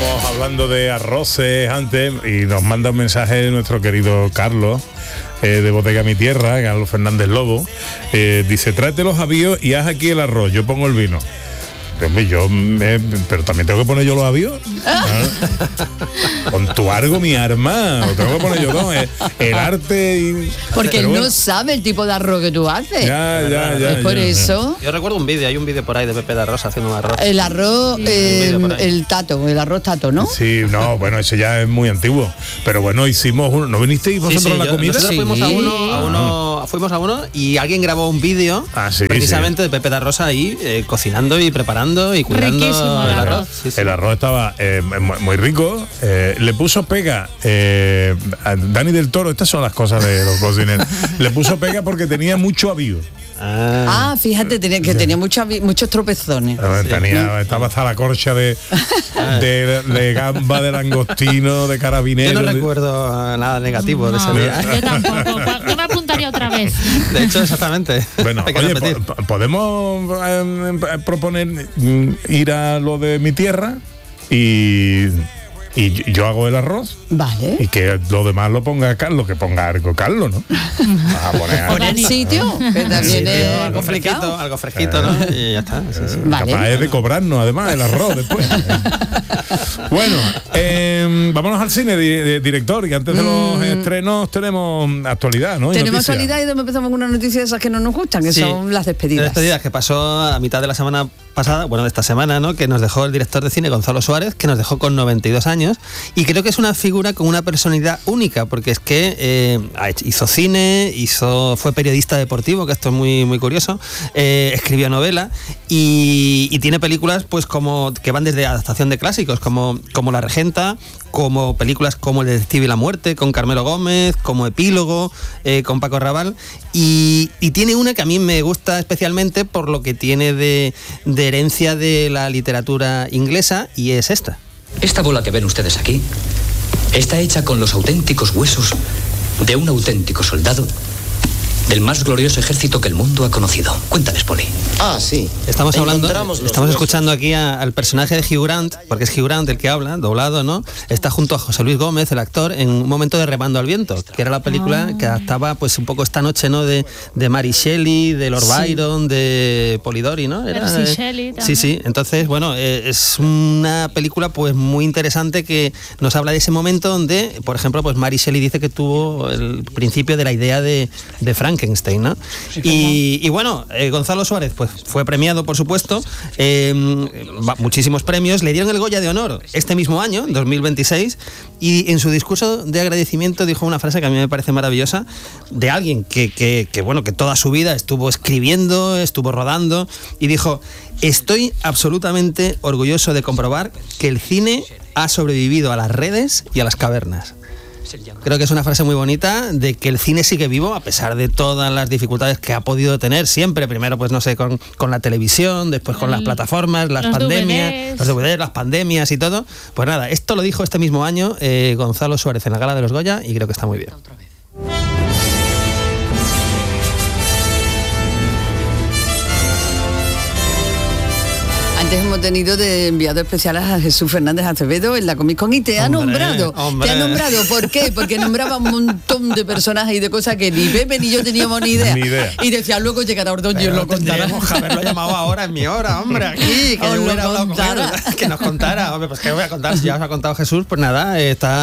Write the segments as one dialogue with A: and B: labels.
A: Estábamos hablando de arroces antes y nos manda un mensaje nuestro querido Carlos de Bodega Mi Tierra, Carlos Fernández Lobo. Dice, tráete los avíos y haz aquí el arroz, yo pongo el vino. Pero también tengo que poner yo los avíos. Con tu argo mi arma, lo tengo que poner yo todo. El arte y...
B: Porque él no sabe el tipo de arroz que tú haces.
A: Ya.
B: Es por eso.
C: Yo recuerdo hay un vídeo por ahí de Pepe de Arroz haciendo un arroz.
B: El arroz, el arroz tato, ¿no?
A: Sí, no, bueno, ese ya es muy antiguo. Pero bueno, hicimos uno. ¿No vinisteis vosotros a la comida?
C: Nosotros fuimos a uno y alguien grabó un vídeo precisamente de Pepe de Arroz ahí cocinando y preparando y cuidando el arroz.
A: El arroz estaba muy rico. Le puso pega a Dani del Toro. Estas son las cosas de los cocineros. Le puso pega porque tenía mucho avío.
B: Fíjate, tenía muchos tropezones.
A: Estaba hasta la corcha de gamba, de langostino, de carabinero.
C: Yo no recuerdo nada negativo de ese día.
D: Yo tampoco. Yo me apuntaría otra vez.
C: De hecho, exactamente.
A: Bueno, oye, podemos proponer ir a lo de Mi Tierra y yo hago el arroz.
B: Vale.
A: Y que lo demás lo ponga Carlos, que ponga algo Carlos, ¿no? A
B: poner sitio, que también es
C: algo fresquito, ¿no? Y ya está. Sí.
A: Vale. Capaz es de cobrarnos además el arroz después. Bueno, vámonos al cine, director, y antes de los estrenos tenemos actualidad, ¿no?
B: Tenemos actualidad y después empezamos con una noticia de esas que no nos gustan, que son las despedidas.
C: Las despedidas que pasó a mitad de la semana pasada, de esta semana, ¿no? Que nos dejó el director de cine Gonzalo Suárez, que nos dejó con 92 años, y creo que es una figura con una personalidad única, porque es que hizo cine, fue periodista deportivo, que esto es muy, muy curioso, escribió novela y tiene películas pues como que van desde adaptación de clásicos como La Regenta, como películas como El Detective y la Muerte con Carmelo Gómez, como Epílogo con Paco Rabanne, y tiene una que a mí me gusta especialmente por lo que tiene de herencia de la literatura inglesa, y es esta.
E: Esta bola que ven ustedes aquí está hecha con los auténticos huesos de un auténtico soldado del más glorioso ejército que el mundo ha conocido. Cuéntales, Poli.
C: Sí. Estamos escuchando aquí al personaje de Hugh Grant, porque es Hugh Grant el que habla, doblado, ¿no? Está junto a José Luis Gómez, el actor, en un momento de Remando al viento, que era la película que adaptaba pues un poco Esta noche, ¿no? De Mary Shelley, de Lord Byron, de Polidori, ¿no?
D: Shelley también.
C: Sí. Entonces, bueno, es una película pues muy interesante que nos habla de ese momento donde, por ejemplo, pues Mary Shelley dice que tuvo el principio de la idea de Frankenstein, ¿no? Y bueno, Gonzalo Suárez pues fue premiado, por supuesto, muchísimos premios. Le dieron el Goya de Honor este mismo año, 2026, y en su discurso de agradecimiento dijo una frase que a mí me parece maravillosa, de alguien que toda su vida estuvo escribiendo, estuvo rodando, y dijo: estoy absolutamente orgulloso de comprobar que el cine ha sobrevivido a las redes y a las cavernas. Creo que es una frase muy bonita de que el cine sigue vivo a pesar de todas las dificultades que ha podido tener siempre. Primero, pues no sé, con la televisión, después con las plataformas, las pandemias, los DVDs, las pandemias y todo. Pues nada, esto lo dijo este mismo año Gonzalo Suárez en la Gala de los Goya, y creo que está muy bien.
B: Antes hemos tenido de enviado especiales a Jesús Fernández Acevedo en la Comic Con, y te ha nombrado. Te ha nombrado, ¿por qué? Porque nombraba un montón de personajes y de cosas que ni Pepe ni yo teníamos ni idea. Y decía, luego llegará Ordóñez y os lo contará.
C: Tendríamos que haberlo llamado ahora en mi hora, hombre, aquí, que yo hubiera hablado con él, que nos contara. Hombre, pues ¿qué voy a contar? Si ya os ha contado Jesús, pues nada,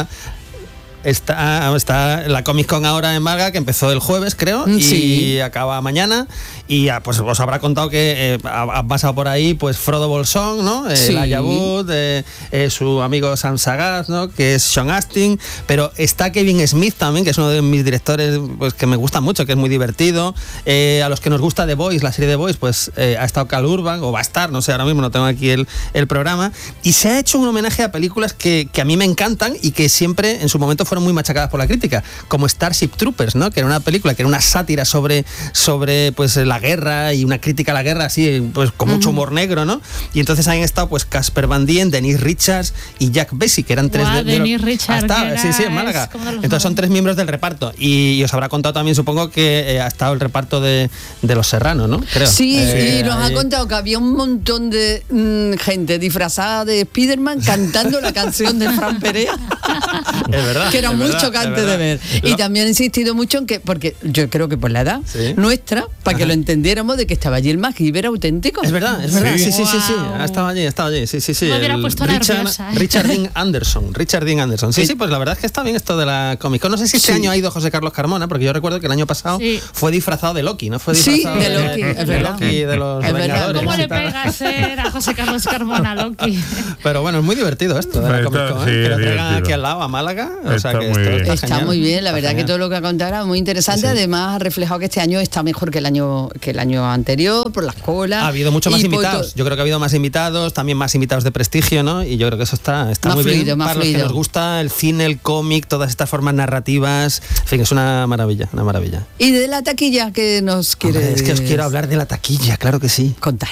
C: está la Comic Con ahora en Málaga, que empezó el jueves, creo, y acaba mañana, y pues os habrá contado que ha pasado por ahí pues Frodo Bolsón, ¿no? Elijah Wood, su amigo Sam Sagaz, ¿no? Que es Sean Astin, pero está Kevin Smith también, que es uno de mis directores pues que me gusta mucho, que es muy divertido. A los que nos gusta The Boys, la serie The Boys, pues ha estado Cal Urban, o va a estar, no sé, ahora mismo no tengo aquí el programa, y se ha hecho un homenaje a películas que a mí me encantan y que siempre en su momento fueron muy machacadas por la crítica, como Starship Troopers, ¿no? Que era una película, que era una sátira sobre pues la guerra y una crítica a la guerra, así, pues con mucho humor negro, ¿no? Y entonces han estado pues Casper Van Dien, Denise Richards y Jack Bessy, que eran tres
D: Denise Richards,
C: sí, en Málaga. Entonces son 3 miembros del reparto. Y os habrá contado también, supongo, que ha estado el reparto de Los Serranos, ¿no? Creo.
B: Sí, y nos ha contado que había un montón de gente disfrazada de Spiderman cantando la canción de Fran Perea.
C: Es verdad.
B: Que era muy chocante de ver. Y también he insistido mucho en que, porque yo creo que por la edad nuestra, para que lo entendiéramos, de que estaba allí el MacGyver auténtico.
C: Es verdad. Sí. Ha estado allí. Sí.
D: Me hubiera puesto nerviosa,
C: Richard Dean Anderson. Sí, pues la verdad es que está bien esto de la Comic Con. No sé si este año ha ido José Carlos Carmona, porque yo recuerdo que el año pasado fue disfrazado de Loki, ¿no? Fue disfrazado
B: de Loki, es verdad.
C: Loki, de los Vengadores.
D: ¿Cómo le pega ser a José Carlos Carmona Loki?
C: Pero bueno, es muy divertido esto de la Comic Con, que lo traigan aquí al lado, a Málaga. O sea que
B: está muy bien, la verdad que todo lo que ha contado era muy interesante. Además ha reflejado que este año está mejor que el año anterior, por las colas.
C: Ha habido mucho más invitados. Yo creo que ha habido más invitados, también más invitados de prestigio, ¿no? Y yo creo que eso está muy
B: fluido,
C: bien. Para los que nos gusta el cine, el cómic, todas estas formas narrativas. En fin, es una maravilla.
B: ¿Y de la taquilla que nos quiere?
C: Hombre, es que os quiero hablar de la taquilla, claro que sí.
B: Contar.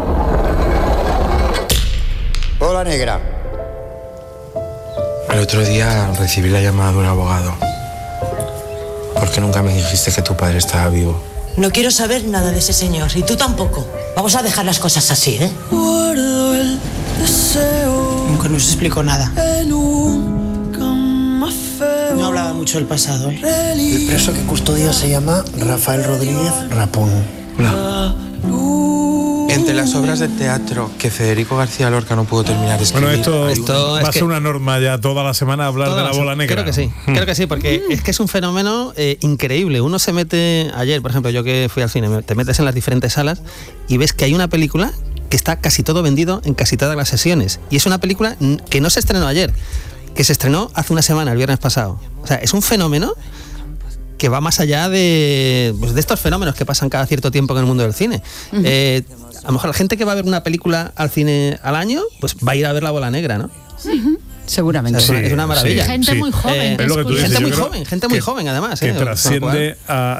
F: Hola, negra. El otro día recibí la llamada de un abogado. ¿Por qué nunca me dijiste que tu padre estaba vivo?
G: No quiero saber nada de ese señor, y tú tampoco. Vamos a dejar las cosas así, ¿eh? Nunca nos explicó nada. No hablaba mucho del pasado, ¿eh?
H: El preso que custodia se llama Rafael Rodríguez Rapón.
F: Entre las obras de teatro que Federico García Lorca no pudo terminar de escribir...
A: Bueno, esto va a ser una norma ya toda la semana hablar de la bola negra.
C: Creo que sí, porque es que es un fenómeno increíble. Uno se mete, ayer, por ejemplo, yo que fui al cine, te metes en las diferentes salas y ves que hay una película que está casi todo vendido en casi todas las sesiones. Y es una película que no se estrenó ayer, que se estrenó hace una semana, el viernes pasado. O sea, es un fenómeno que va más allá de estos fenómenos que pasan cada cierto tiempo en el mundo del cine. A lo mejor la gente que va a ver una película al cine al año, pues va a ir a ver La Bola Negra, ¿no?
B: Seguramente.
C: O sea, es una maravilla.
D: Gente muy joven.
C: Gente muy joven, además.
A: Que trasciende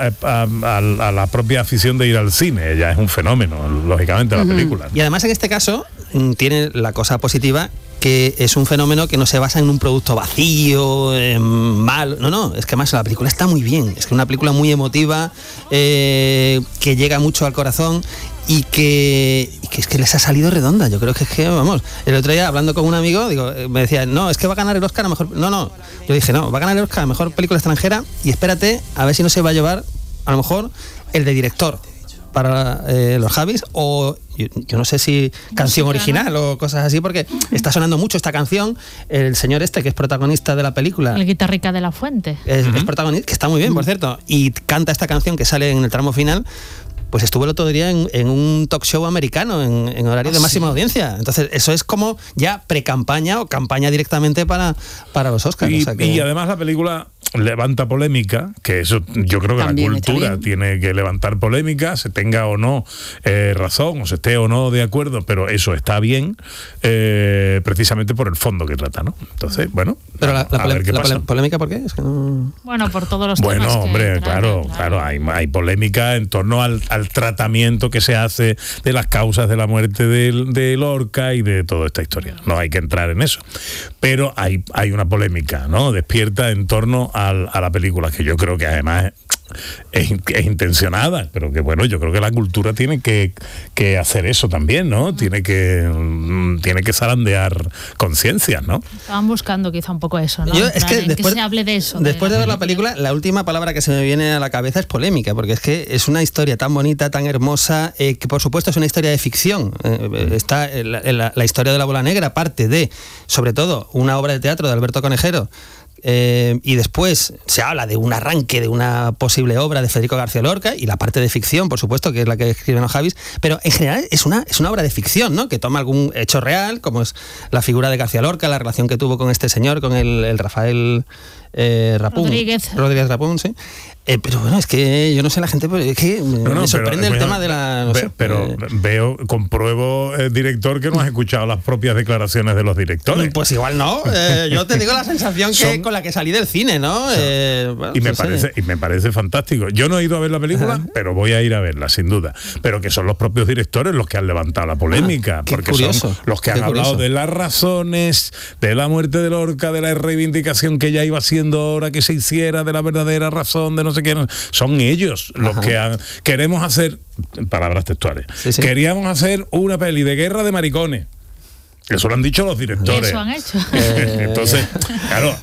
A: a la propia afición de ir al cine. Ya es un fenómeno, lógicamente, la película.
C: Y además en este caso tiene la cosa positiva que es un fenómeno que no se basa en un producto vacío, mal. No, es que además la película está muy bien. Es que una película muy emotiva, que llega mucho al corazón y que es que les ha salido redonda. Yo creo que es que, vamos, el otro día hablando con un amigo, me decía, no, es que va a ganar el Oscar a mejor... No, yo dije, no, va a ganar el Oscar a mejor película extranjera y espérate a ver si no se va a llevar, a lo mejor, el de director para los Javis, o yo no sé si canción original o cosas así, porque está sonando mucho esta canción. El señor que es protagonista de la película,
D: el Guitarrica de la Fuente,
C: es protagonista, que está muy bien, por cierto, y canta esta canción que sale en el tramo final. Pues estuvo el otro día en un talk show americano en horario de máxima audiencia. Entonces eso es como ya pre-campaña o campaña directamente para los Oscars.
A: Y además la película levanta polémica, que eso yo creo que también la cultura tiene que levantar polémica, se tenga o no razón, o se esté o no de acuerdo, pero eso está bien, precisamente por el fondo que trata, ¿no? Entonces, bueno,
C: pero la polémica, ¿por qué? Es que no...
D: Bueno, por todos los temas
A: que hombre, claro, hay polémica en torno al tratamiento que se hace de las causas de la muerte de Lorca y de toda esta historia. No hay que entrar en eso. Pero hay una polémica, ¿no? Despierta en torno a la película, que yo creo que además es intencionada, pero que bueno, yo creo que la cultura tiene que hacer eso también, ¿no? Tiene que zarandear conciencias, ¿no?
D: Estaban buscando quizá un poco eso, ¿no?
C: Es que después,
D: que se hable de eso.
C: Después de ver la película, la última palabra que se me viene a la cabeza es polémica, porque es que es una historia tan bonita, tan hermosa, que por supuesto es una historia de ficción. Está la historia de La Bola Negra, parte de, sobre todo, una obra de teatro de Alberto Conejero, y después se habla de un arranque de una posible obra de Federico García Lorca y la parte de ficción, por supuesto, que es la que escriben los Javis, pero en general es una obra de ficción, ¿no? Que toma algún hecho real, como es la figura de García Lorca, la relación que tuvo con este señor, con el Rafael Rodríguez Rapón, sí. Pero bueno, es que yo no sé, la gente, es que me sorprende el tema de la...
A: compruebo, director, que no has escuchado las propias declaraciones de los directores.
C: Pues igual no, yo te digo la sensación con la que salí del cine, ¿no?
A: Y me parece fantástico. Yo no he ido a ver la película, pero voy a ir a verla, sin duda. Pero que son los propios directores los que han levantado la polémica, porque curioso, son los que han hablado de las razones, de la muerte de Lorca, de la reivindicación que ya iba siendo hora que se hiciera, de la verdadera razón, de no sé qué. Son ellos los que queremos hacer, palabras textuales, queríamos hacer una peli de guerra de maricones. Eso lo han dicho los directores.
D: Eso han hecho.
A: Entonces, claro,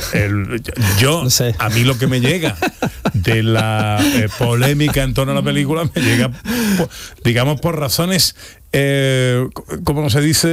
A: a mí lo que me llega de la polémica en torno a la película me llega, digamos, por razones, ¿cómo se dice?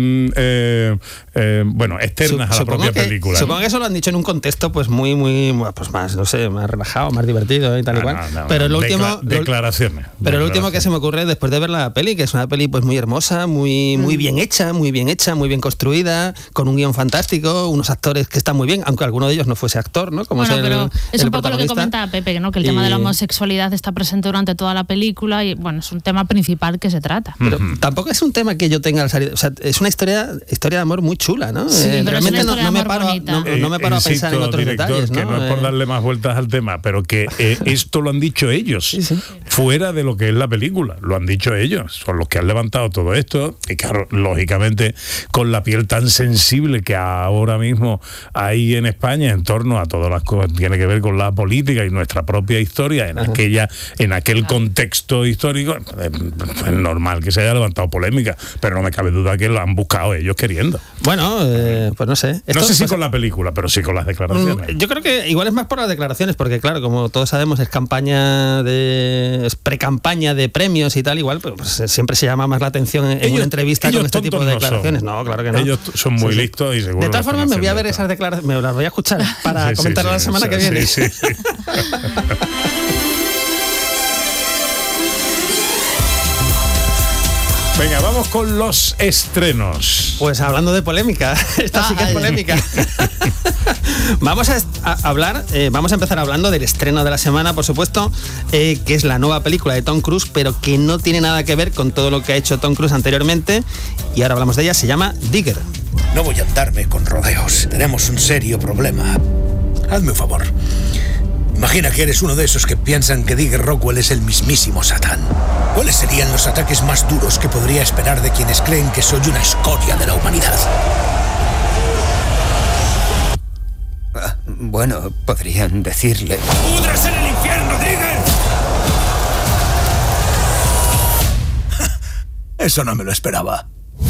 A: Externas a la propia película.
C: Supongo que eso lo han dicho en un contexto pues muy, pues más, no sé, más relajado, más divertido y tal y cual. Pero lo último...
A: Declaraciones.
C: Pero lo último que se me ocurre después de ver la peli, que es una peli pues muy hermosa, muy bien hecha, muy bien construida, con un guión fantástico, unos actores que están muy bien, aunque alguno de ellos no fuese actor, ¿no? Como
D: pero es un poco lo que comentaba Pepe, ¿no? Que el tema de la homosexualidad está presente durante toda la película y, bueno, es un tema principal que se trata.
C: Pero tampoco es un tema que yo tenga al salir, o sea, es una historia de amor muy chula, ¿no?
D: Sí,
C: realmente no me paro a pensar en otros detalles, ¿no?
A: Que no es por darle más vueltas al tema, pero que esto lo han dicho ellos, fuera de lo que es la película, lo han dicho ellos, son los que han levantado todo esto, y claro, lógicamente, con la piel tan sensible que ahora mismo hay en España en torno a todas las cosas que tiene que ver con la política y nuestra propia historia en aquel contexto histórico, es normal que se haya levantado polémica, pero no me cabe duda que lo han buscado ellos queriendo.
C: Bueno, pues no sé.
A: No sé si con la película, pero sí con las declaraciones.
C: Yo creo que igual es más por las declaraciones, porque claro, como todos sabemos, es pre-campaña de premios y tal, igual pues siempre se llama más la atención en una entrevista con este tipo de declaraciones. No, claro que no.
A: Ellos son muy listos y seguro.
C: De todas formas, me voy a ver esas declaraciones, me las voy a escuchar para comentar la semana que viene.
A: Sí. Venga, vamos con los estrenos.
C: Pues hablando de polémica, esta sí que es polémica. Vamos a empezar hablando del estreno de la semana, por supuesto, que es la nueva película de Tom Cruise, pero que no tiene nada que ver con todo lo que ha hecho Tom Cruise anteriormente, y ahora hablamos de ella. Se llama Digger.
I: No voy a andarme con rodeos. Tenemos un serio problema. Hazme un favor. Imagina que eres uno de esos que piensan que Digger Rockwell es el mismísimo Satán. ¿Cuáles serían los ataques más duros que podría esperar de quienes creen que soy una escoria de la humanidad?
J: Bueno, podrían decirle...
I: ¡Pudras en el infierno, Digger! Eso no me lo esperaba.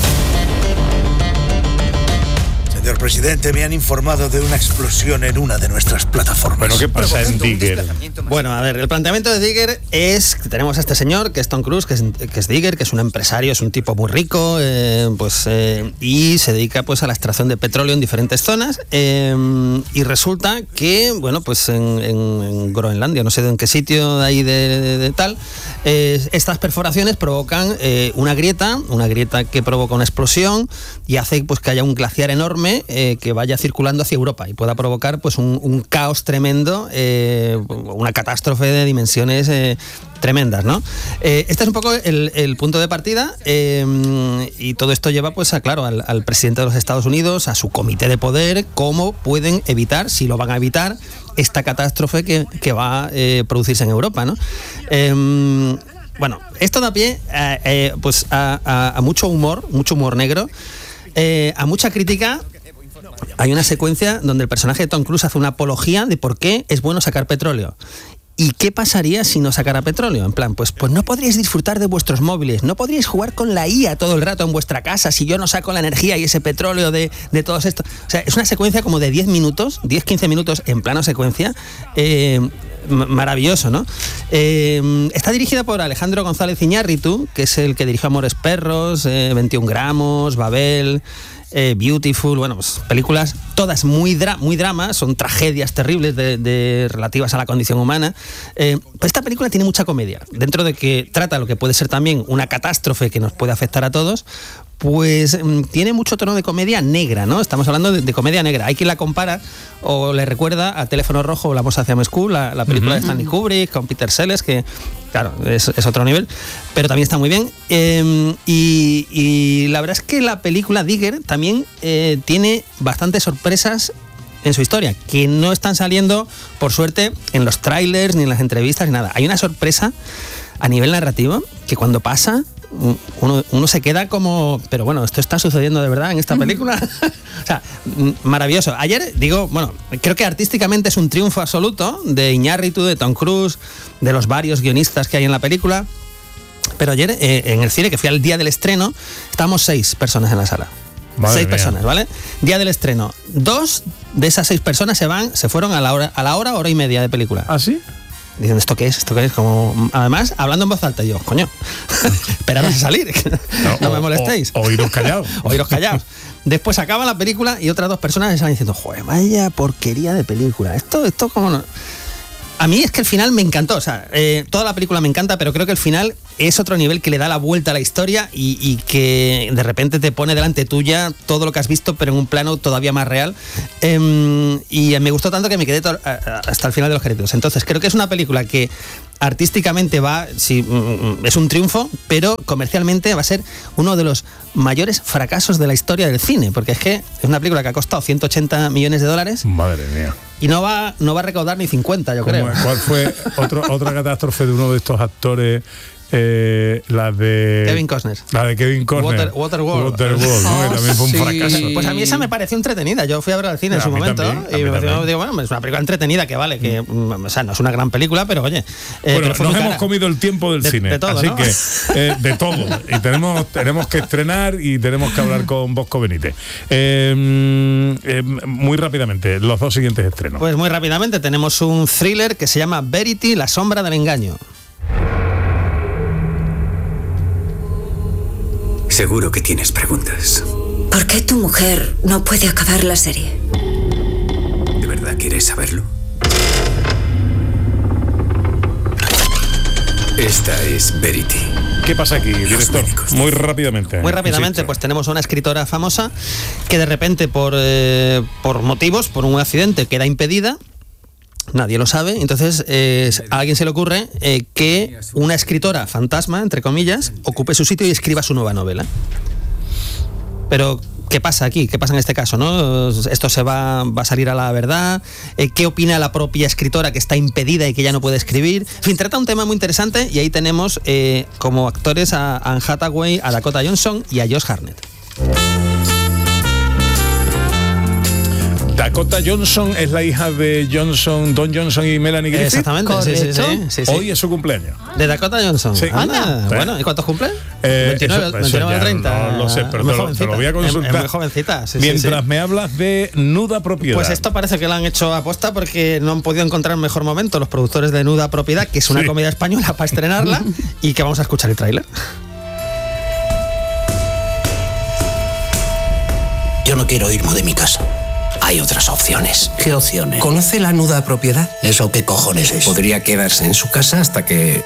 I: Señor presidente, me han informado de una explosión en una de nuestras plataformas.
A: ¿Pero qué pasa en Digger?
C: Bueno, a ver, el planteamiento de Digger es que tenemos a este señor, que es Tom Cruise, que es Digger, que es un empresario, es un tipo muy rico, y se dedica pues a la extracción de petróleo en diferentes zonas, y resulta que, bueno, pues en Groenlandia, no sé en qué sitio de ahí de tal, estas perforaciones provocan una grieta que provoca una explosión y hace pues que haya un glaciar enorme que vaya circulando hacia Europa y pueda provocar pues un caos tremendo, una catástrofe de dimensiones tremendas, ¿no? Este es un poco el punto de partida, y todo esto lleva pues al presidente de los Estados Unidos, a su comité de poder, cómo pueden evitar, si lo van a evitar, esta catástrofe que va a producirse en Europa, ¿no? Bueno, esto da pie pues a mucho humor negro, a mucha crítica. Hay una secuencia donde el personaje de Tom Cruise hace una apología de por qué es bueno sacar petróleo. ¿Y qué pasaría si no sacara petróleo? En plan, pues no podríais disfrutar de vuestros móviles, no podríais jugar con la IA todo el rato en vuestra casa si yo no saco la energía y ese petróleo de todos estos. O sea, es una secuencia como de 10-15 minutos en plano secuencia, maravilloso, ¿no? Está dirigida por Alejandro González Iñárritu, que es el que dirigió Amores Perros, 21 gramos, Babel... Beautiful, bueno, pues películas todas muy drama, son tragedias terribles relativas a la condición humana. Pero esta película tiene mucha comedia, dentro de que trata lo que puede ser también una catástrofe que nos puede afectar a todos, pues tiene mucho tono de comedia negra, ¿no? Estamos hablando de comedia negra. Hay quien la compara o le recuerda a Teléfono Rojo o La Moza hacia Moscú, la película de Stanley Kubrick con Peter Sellers, que claro, es otro nivel, pero también está muy bien. Y la verdad es que la película Digger también tiene bastantes sorpresas en su historia, que no están saliendo, por suerte, en los trailers, ni en las entrevistas, ni nada. Hay una sorpresa a nivel narrativo que cuando pasa uno se queda como, pero bueno, esto está sucediendo de verdad en esta película. O sea, maravilloso. Ayer, creo que artísticamente es un triunfo absoluto de Iñárritu, de Tom Cruise, de los varios guionistas que hay en la película. Pero ayer, en el cine, que fui al día del estreno, estábamos 6 personas en la sala. Madre 6 personas, ¿vale? Día del estreno. 2 de esas 6 personas se fueron a la hora y media de película.
A: ¿Ah, sí?
C: Dicen, ¿esto qué es? ¿Esto qué es? Como, además, hablando en voz alta, yo, coño, esperad a salir, no me molestéis.
A: Oíros callados.
C: Oíros callados. Después acaba la película y otras 2 personas están diciendo, joder, vaya porquería de película. Esto como no. A mí es que el final me encantó, o sea, toda la película me encanta, pero creo que el final es otro nivel que le da la vuelta a la historia y que de repente te pone delante tuya todo lo que has visto, pero en un plano todavía más real. Y me gustó tanto que me quedé hasta el final de los créditos. Entonces creo que es una película que artísticamente es un triunfo, pero comercialmente va a ser uno de los mayores fracasos de la historia del cine, porque es que es una película que ha costado $180 millones.
A: Madre mía.
C: Y no va a recaudar ni 50, yo creo.
A: ¿Cuál fue otra catástrofe de uno de estos actores? La de
C: Kevin Costner.
A: Waterworld, ¿no? Que también fue un fracaso.
C: Pues a mí esa me pareció entretenida. Yo fui a ver al cine en su momento también, y me pareció, digo, bueno, es una película entretenida que vale, que o sea, no es una gran película, pero oye.
A: Bueno, nos hemos comido el tiempo del cine, de todo, así ¿no? Que de todo. Y tenemos que estrenar y tenemos que hablar con Bosco Benítez. Muy rápidamente, los 2 siguientes estrenos.
C: Pues muy rápidamente tenemos un thriller que se llama Verity, la sombra del engaño.
J: Seguro que tienes preguntas.
K: ¿Por qué tu mujer no puede acabar la serie?
J: ¿De verdad quieres saberlo? Esta es Verity.
A: ¿Qué pasa aquí, director? Muy rápidamente.
C: Muy rápidamente, pues tenemos una escritora famosa que de repente por motivos, por un accidente, queda impedida. Nadie lo sabe, entonces a alguien se le ocurre que una escritora fantasma, entre comillas, ocupe su sitio y escriba su nueva novela. Pero, ¿qué pasa aquí? ¿Qué pasa en este caso, no? ¿Esto va a salir a la verdad? ¿Qué opina la propia escritora que está impedida y que ya no puede escribir? En fin, trata un tema muy interesante y ahí tenemos como actores a Anne Hathaway, a Dakota Johnson y a Josh Hartnett.
A: Dakota Johnson es la hija de Don Johnson y Melanie Griffith.
C: Exactamente, sí.
A: Hoy es su cumpleaños.
C: ¿De Dakota Johnson?
A: Sí.
C: Anda, bueno, ¿y cuántos cumple? 29 o 30.
A: No lo sé, pero te lo voy a consultar.
C: Es muy jovencita,
A: Mientras me hablas de Nuda Propiedad.
C: Pues esto parece que lo han hecho aposta porque no han podido encontrar un mejor momento los productores de Nuda Propiedad, que es una comedia española, para estrenarla y que vamos a escuchar el tráiler.
L: Yo no quiero irme de mi casa. Hay otras opciones.
H: ¿Qué opciones?
L: ¿Conoce la Nuda Propiedad?
H: ¿Eso qué cojones es?
L: Podría quedarse en su casa hasta que...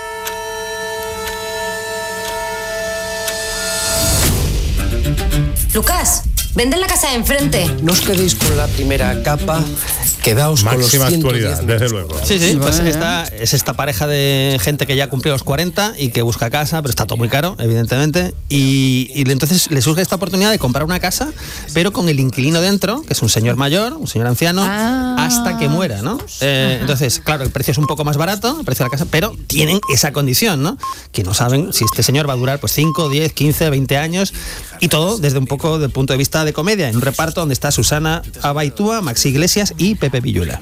K: Lucas, vende la casa de enfrente.
L: No os quedéis con la primera capa, quedaos con los 110.
A: Máxima actualidad, desde luego.
C: Sí, pues es esta pareja de gente que ya cumplió los 40 y que busca casa, pero está todo muy caro, evidentemente, y entonces le surge esta oportunidad de comprar una casa, pero con el inquilino dentro, que es un señor mayor, un señor anciano, hasta que muera, ¿no? Entonces, claro, el precio es un poco más barato, el precio de la casa, pero tienen esa condición, ¿no? Que no saben si este señor va a durar pues 5, 10, 15, 20 años, y todo desde un poco del punto de vista de comedia, en un reparto donde está Susana Abaitua, Maxi Iglesias y Pepe Villuela.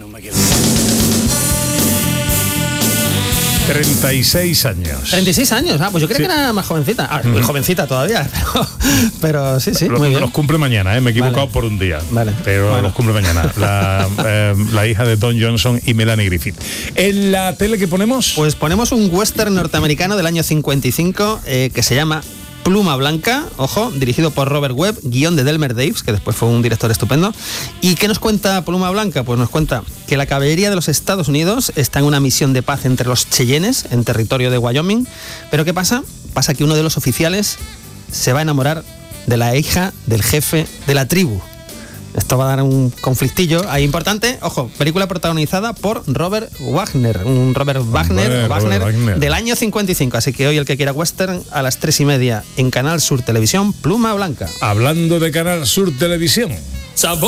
A: 36 años.
C: 36 años, pues yo creo que era más jovencita. Muy jovencita todavía, pero sí, muy bien.
A: Los cumple mañana, me he equivocado por un día. Pero los cumple mañana. La hija de Don Johnson y Melanie Griffith. ¿En la tele que ponemos?
C: Pues ponemos un western norteamericano del año 55 que se llama Pluma Blanca, ojo, dirigido por Robert Webb, guión de Delmer Daves, que después fue un director estupendo. ¿Y qué nos cuenta Pluma Blanca? Pues nos cuenta que la caballería de los Estados Unidos está en una misión de paz entre los Cheyennes, en territorio de Wyoming. Pero ¿qué pasa? Pasa que uno de los oficiales se va a enamorar de la hija del jefe de la tribu. Esto va a dar un conflictillo ahí importante. Ojo, película protagonizada por Robert Wagner. Robert Wagner del año 55. Así que hoy el que quiera western a las 3:30 en Canal Sur Televisión, Pluma Blanca.
A: Hablando de Canal Sur Televisión.